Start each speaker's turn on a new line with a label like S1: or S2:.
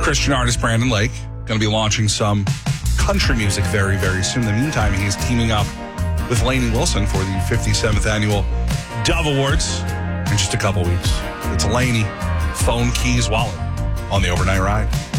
S1: Christian artist Brandon Lake. Going to be launching some country music very, very soon. In the meantime, he's teaming up with Lainey Wilson for the 57th annual Dove Awards in just a couple weeks. It's Lainey, Phone, Keys, Wallet on the Overnight Ride.